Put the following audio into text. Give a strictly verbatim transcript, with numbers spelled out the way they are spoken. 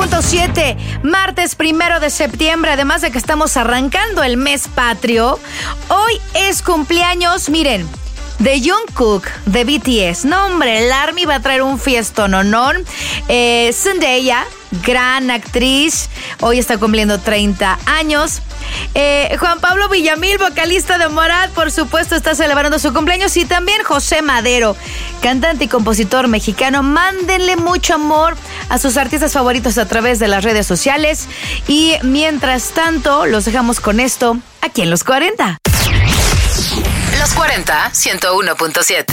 punto siete, martes primero de septiembre, además de que estamos arrancando el mes patrio, hoy es cumpleaños, miren, de Jungkook, de B T S. No, hombre, el ARMY va a traer un fiestononón. Eh, Zendaya, gran actriz, hoy está cumpliendo treinta años. Eh, Juan Pablo Villamil, vocalista de Morat, por supuesto, está celebrando su cumpleaños. Y también José Madero, cantante y compositor mexicano. Mándenle mucho amor a sus artistas favoritos a través de las redes sociales. Y mientras tanto, los dejamos con esto aquí en Los cuarenta. Los cuarenta, ciento uno punto siete.